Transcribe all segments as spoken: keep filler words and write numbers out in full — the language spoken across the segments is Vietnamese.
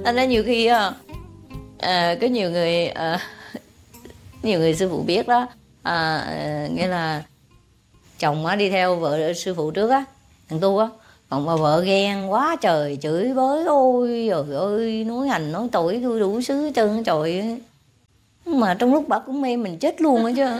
Thành ra nhiều khi á, à, có nhiều người à, nhiều người sư phụ biết đó, à, à, nghĩa là chồng á đi theo vợ sư phụ trước á, thằng tu á, còn bà vợ ghen quá trời, chửi bới, ôi trời ơi, nói hành nói tội tôi đủ xứ hết trơn trời. Mà trong lúc bà cũng mê mình chết luôn á chứ.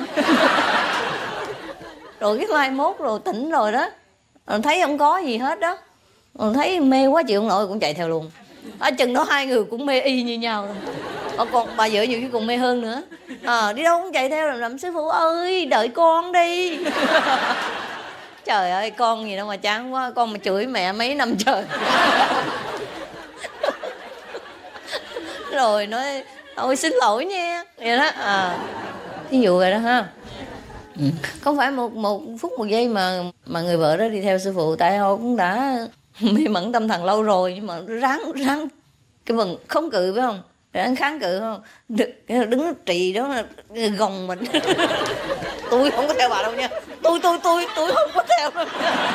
Rồi cái mai mốt rồi tỉnh rồi đó, rồi thấy không có gì hết đó, rồi thấy mê quá chịu không nổi cũng chạy theo luôn. Ở chừng đó hai người cũng mê y như nhau. Ờ, còn bà vợ nhiều khi còn mê hơn nữa. À, đi đâu cũng chạy theo làm, làm sư phụ ơi đợi con đi. Trời ơi, con gì đâu mà chán quá, con mà chửi mẹ mấy năm trời. Rồi nói ôi xin lỗi nha vậy đó. À, ví dụ vậy đó ha. Ừ. Không phải một một phút một giây mà mà người vợ đó đi theo sư phụ, tại họ cũng đã mê mẩn tâm thần lâu rồi, nhưng mà ráng ráng cái vần không cự phải không, ráng kháng cự không, đứng, đứng trì đó là gồng mình. Tôi không có theo bà đâu nha, tôi tôi tôi tôi không có theo đâu.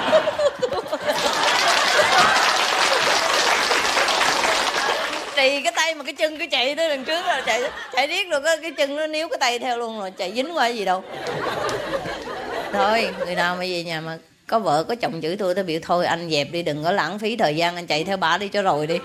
Trì cái tay mà cái chân cứ chạy tới đằng trước là chạy chạy riết rồi cái, cái chân nó níu cái tay theo luôn rồi, chạy dính qua gì đâu. Thôi người nào mà về nhà mà có vợ có chồng chửi tôi, tôi biểu thôi anh dẹp đi, đừng có lãng phí thời gian, anh chạy theo bà đi cho rồi đi.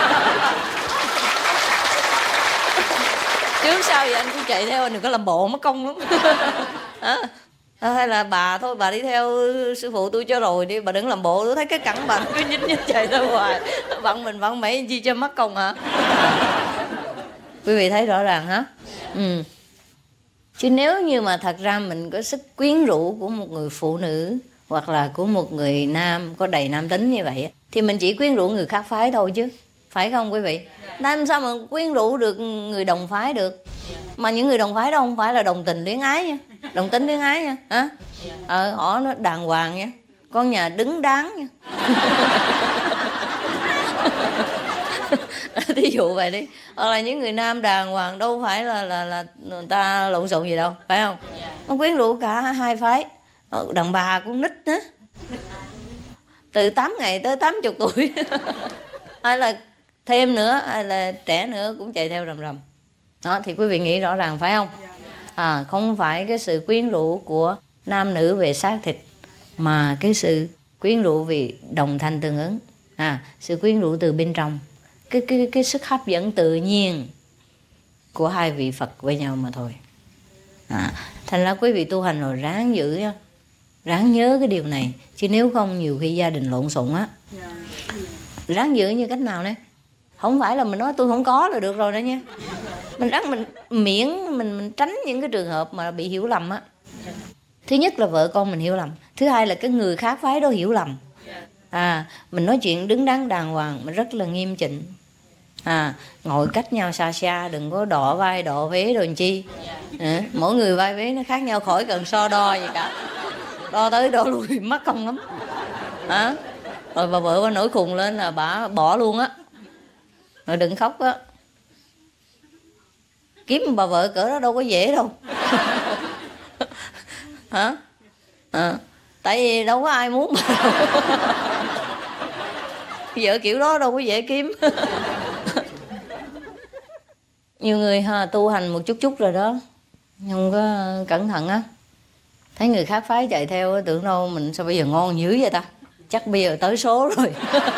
Trước sau vậy anh cũng chạy theo, anh đừng có làm bộ mất công lắm. À, hay là bà thôi bà đi theo sư phụ tôi cho rồi đi, bà đừng làm bộ, tôi thấy cái cẳng bà cứ nhích nhích chạy ra hoài, vặn mình vặn mấy chi cho mất công hả. Quý vị thấy rõ ràng hả? Ừ. Chứ nếu như mà thật ra mình có sức quyến rũ của một người phụ nữ hoặc là của một người nam có đầy nam tính như vậy thì mình chỉ quyến rũ người khác phái thôi chứ, phải không quý vị? Làm sao mà quyến rũ được người đồng phái được? Mà những người đồng phái đó không phải là đồng tình luyến ái nha, đồng tính luyến ái nha, hả? Ờ, họ nó đàng hoàng nha, con nhà đứng đắn nha. Thí dụ vậy đi, hoặc là những người nam đàng hoàng đâu phải là là là người ta lộn xộn gì đâu, phải không? Nó quyến rũ cả hai phái, đàn bà cũng nít nữa, từ tám ngày tới tám mươi tuổi. Hay là thêm nữa, hay là trẻ nữa cũng chạy theo rầm rầm. Đó thì quý vị nghĩ rõ ràng phải không? À, không phải cái sự quyến rũ của nam nữ về xác thịt, mà cái sự quyến rũ vì đồng thanh tương ứng, à, sự quyến rũ từ bên trong, cái cái cái sức hấp dẫn tự nhiên của hai vị Phật với nhau mà thôi. À, thành ra quý vị tu hành rồi ráng giữ, ráng nhớ cái điều này, chứ nếu không nhiều khi gia đình lộn xộn á. Ráng giữ như cách nào đấy? Không phải là mình nói tôi không có là được rồi đó nha. Mình ráng mình miễn mình mình tránh những cái trường hợp mà bị hiểu lầm á. Thứ nhất là vợ con mình hiểu lầm, thứ hai là cái người khác phái đó hiểu lầm. À, mình nói chuyện đứng đắn đàng hoàng, mình rất là nghiêm chỉnh. À, ngồi cách nhau xa xa, đừng có đọ vai đọ vế đồ chi. À, mỗi người vai vế nó khác nhau, khỏi cần so đo gì cả. Đo tới đo lui mất công lắm. À, rồi bà vợ bà nổi khùng lên là bà bỏ luôn á. Rồi đừng khóc á. Kiếm bà vợ cỡ đó đâu có dễ đâu. Hả? À, tại vì đâu có ai muốn. Vợ kiểu đó đâu có dễ kiếm. Nhiều người ha, tu hành một chút chút rồi đó, không có cẩn thận á, thấy người khác phái chạy theo, tưởng đâu mình sao bây giờ ngon dữ vậy ta, chắc bây giờ tới số rồi.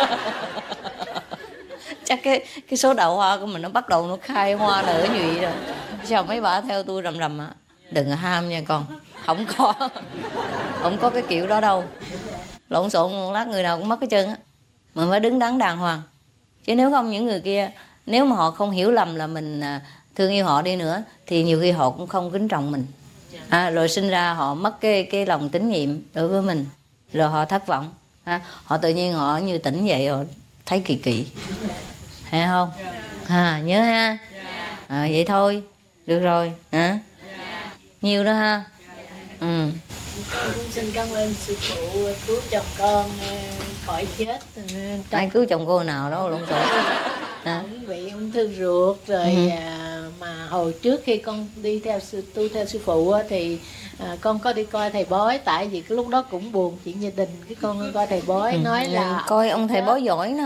Chắc cái cái số đào hoa của mình nó bắt đầu nó khai hoa nở nhụy rồi. Sao mấy bà theo tôi rầm rầm á? Đừng ham nha con, không có, không có cái kiểu đó đâu. Lộn xộn một lát người nào cũng mất cái chân á. Mình phải đứng đắn đàng hoàng, chứ nếu không những người kia, nếu mà họ không hiểu lầm là mình thương yêu họ đi nữa, thì nhiều khi họ cũng không kính trọng mình. À, rồi sinh ra họ mất cái cái lòng tín nhiệm đối với mình, rồi họ thất vọng. À, họ tự nhiên họ như tỉnh dậy, họ thấy kỳ kỳ, hay không? À, nhớ ha. À, vậy thôi, được rồi. À, nhiều đó ha. Ừ. Cũng xin cảm ơn sư phụ cứu chồng con khỏi chết. Ai cứu chồng cô nào đâu lộn xộn. À. Ông bị ung thư ruột rồi. Ừ. À, mà hồi trước khi con đi theo sư tu theo sư phụ thì à, con có đi coi thầy bói, tại vì cái lúc đó cũng buồn chuyện gia đình, cái con coi thầy bói. Ừ. Nói là coi ông thầy bói giỏi nữa không?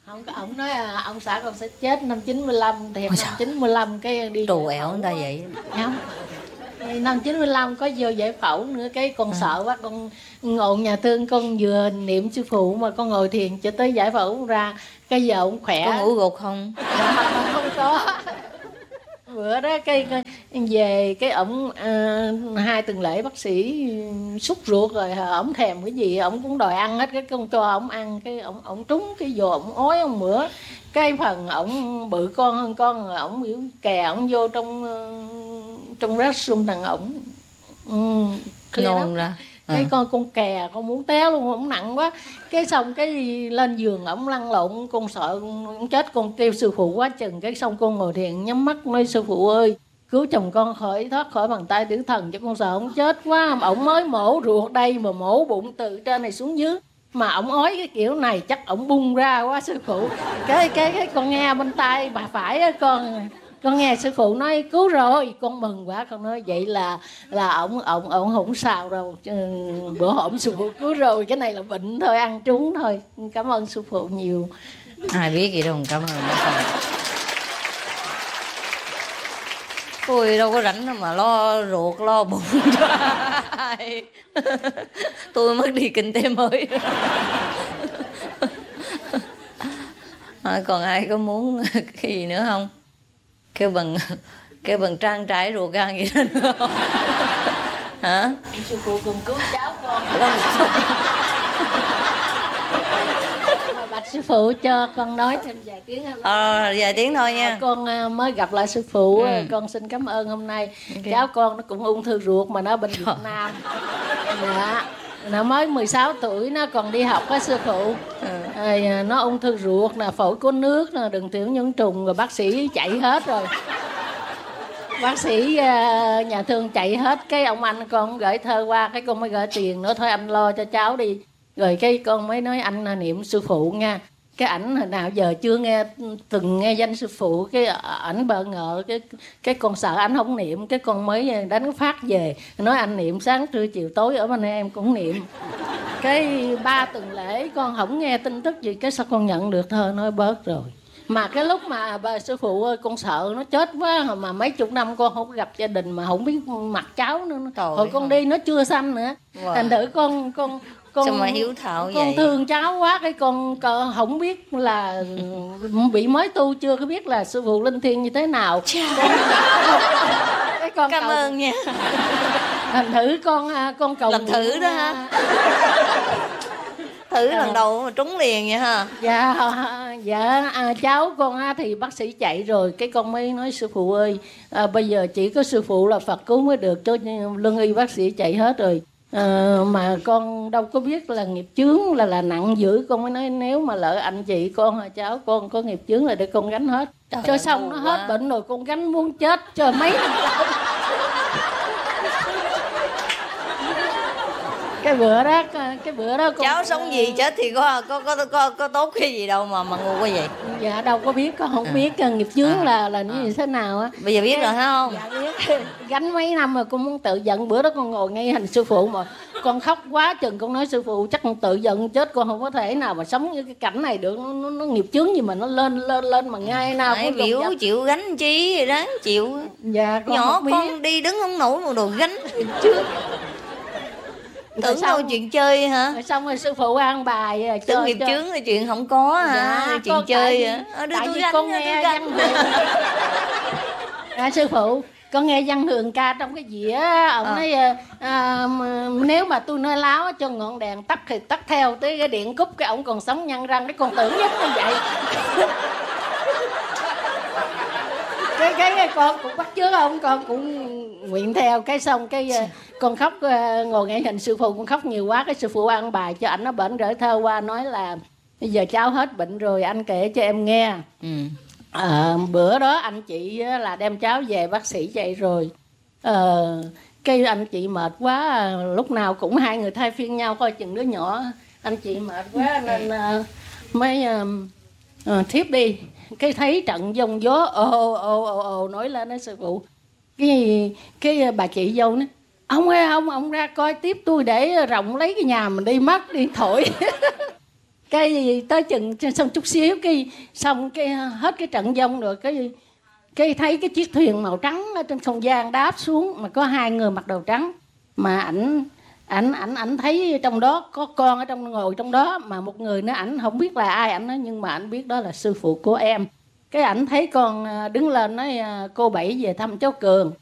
Không, ổng nói à, ông xã con sẽ chết năm chín mươi lăm thì năm chín mươi lăm cái đi trù ẻo người ta vậy. Không, năm chín mươi lăm có vô giải phẫu nữa, cái con à. sợ quá, con ngồi nhà thương, con vừa niệm sư phụ mà con ngồi thiền cho tới giải phẫu ra, cái giờ ông khỏe. Có ngủ gục không? Dạ, không có. Bữa đó cái, cái về cái ổng à, hai tuần lễ bác sĩ sút ruột rồi, ổng thèm cái gì ổng cũng đòi ăn hết, cái con cho ổng ăn, cái ổng ổng trúng cái vô ổng ói ổng mửa, cái phần ổng bự con hơn con, ổng biểu kè ổng vô trong trong restroom thằng ổng nôn ra. Cái à. con con kè con muốn té luôn, ổng nặng quá, cái xong cái lên giường ổng lăn lộn, con sợ con chết, con kêu sư phụ quá chừng, cái xong con ngồi thiền nhắm mắt nói sư phụ ơi cứu chồng con khỏi thoát khỏi bàn tay tử thần, cho con sợ ổng chết quá, ổng mới mổ ruột đây mà mổ bụng từ trên này xuống dưới mà ổng ói cái kiểu này chắc ổng bung ra quá sư phụ. Cái cái cái con nghe bên tay bà phải á, con con nghe sư phụ nói cứu rồi, con mừng quá, con nói vậy là là ổng ổng ổng không sao đâu, bữa hổm sư phụ cứu rồi, cái này là bệnh thôi, ăn trúng thôi. Cảm ơn sư phụ nhiều. Ai biết gì đâu, cảm ơn. Tôi đâu có rảnh đâu mà lo ruột lo bụng cho ai. Tôi mất đi kinh tế mới. À, còn ai có muốn cái gì nữa không? Kêu bằng kêu bằng trang trải ruột gan gì đó nữa không? Hả? Sư phụ cùng cứu cháu con. Bạch sư phụ cho con nói thêm vài tiếng. Ờ, à, vài tiếng thôi nha. À, con mới gặp lại sư phụ, ừ. con xin cảm ơn hôm nay. Okay. Cháu con nó cũng ung thư ruột mà nó bên Việt Nam. Dạ. Nó mới mười sáu tuổi, nó còn đi học á sư phụ. Ừ. À, nó ung thư ruột nè, phổi có nước nè, đường tiểu nhiễm trùng, rồi bác sĩ chạy hết rồi. Bác sĩ uh, nhà thương chạy hết, cái ông anh con gửi thơ qua, cái con mới gửi tiền nữa, thôi anh lo cho cháu đi. Rồi cái con mới nói anh niệm sư phụ nha. Cái ảnh hồi nào giờ chưa nghe từng nghe danh sư phụ, cái ảnh bỡ ngỡ, cái cái con sợ ảnh không niệm, cái con mới đánh phát về nói anh niệm sáng trưa chiều tối ở bên em cũng niệm. Cái ba tuần lễ con không nghe tin tức gì, cái sao con nhận được thơ nói bớt rồi. Mà cái lúc mà bà sư phụ ơi, con sợ nó chết quá, mà mấy chục năm con không gặp gia đình mà không biết mặt cháu nữa. Trời hồi con ơi. Đi nó chưa sanh nữa. Wow. Thành thử con con con sao mà hiếu thảo con vậy? thương cháu quá, cái con, con không biết là bị mới tu chưa có biết là sư phụ linh thiêng như thế nào. Cái con cảm cầu... ơn nha. Thành thử con con cầu làm thử đó ha. Thử à. Lần đầu mà trúng liền vậy ha. Dạ dạ à, cháu con thì bác sĩ chạy rồi, cái con mới nói sư phụ ơi à, bây giờ chỉ có sư phụ là Phật cứu mới được, chứ lương y bác sĩ chạy hết rồi. À, mà con đâu có biết là nghiệp chướng là là nặng dữ, con mới nói nếu mà lỡ anh chị con hay cháu con có nghiệp chướng là để con gánh hết. Trời cho xong nó hết quá. Bệnh rồi con gánh muốn chết cho mấy năm. Cái bữa đó cái bữa đó con... cháu sống gì chết thì có có có có, có tốt cái gì đâu mà mà ngu quá vậy. Dạ đâu có biết, con không à. biết nghiệp chướng à. là là như à. thế nào á. Bây giờ biết cái... rồi hả không? Dạ biết. Gánh mấy năm rồi con muốn tự giận, bữa đó con ngồi ngay hình sư phụ mà con khóc quá chừng, con nói sư phụ chắc con tự giận chết, con không có thể nào mà sống như cái cảnh này được, nó, nó, nó nghiệp chướng gì mà nó lên lên lên mà ngay nào cũng biểu chịu gánh chi đáng chịu. Dạ con nhỏ con đi đứng không nổi một đồ gánh nghiệp chướng. Tưởng đâu chuyện chơi hả? Rồi xong rồi sư phụ ăn bài tưởng nghiệp chướng là chuyện không có hả? Dạ, chuyện chơi hả? Tại, tại vì con nghe văn hường. À, sư phụ con nghe văn hường ca trong cái dĩa ông à. nói à, nếu mà tôi nói láo cho ngọn đèn tắt thì tắt theo, tới cái điện cúp cái ổng còn sống nhăn răng, cái con tưởng giống như vậy. cái, cái cái con cũng bắt chước ông, con cũng nguyện theo, cái xong cái con khóc ngồi ngay hình sư phụ, con khóc nhiều quá, cái sư phụ ăn bài cho ảnh, nó bệnh gửi thơ qua nói là bây giờ cháu hết bệnh rồi anh kể cho em nghe. Ừ. À, bữa đó anh chị là đem cháu về, bác sĩ chạy rồi. À, cái anh chị mệt quá, lúc nào cũng hai người thay phiên nhau coi chừng đứa nhỏ. Anh chị mệt quá nên uh, mới uh, uh, thiếp đi. Cái thấy trận giông gió ồ ồ ồ ồ nói lên đó sư phụ. Cái cái bà chị dâu nói ông ơi ông ông ra coi tiếp tôi để rộng lấy cái nhà mình đi mất đi thổi. Cái gì tới chừng xong chút xíu cái xong cái hết cái trận dông rồi cái cái thấy cái chiếc thuyền màu trắng ở trên không gian đáp xuống mà có hai người mặc đồ trắng, mà ảnh ảnh ảnh ảnh thấy trong đó có con ở trong ngồi trong đó, mà một người nữa ảnh không biết là ai, ảnh nói nhưng mà ảnh biết đó là sư phụ của em. Cái ảnh thấy con đứng lên nói cô Bảy về thăm cháu Cường.